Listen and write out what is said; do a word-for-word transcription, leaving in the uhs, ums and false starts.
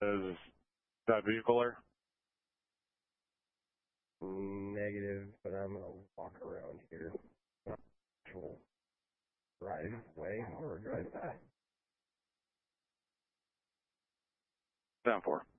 Is that vehicle there? Negative, but I'm gonna walk around here. Actual drive away or drive back. ten four.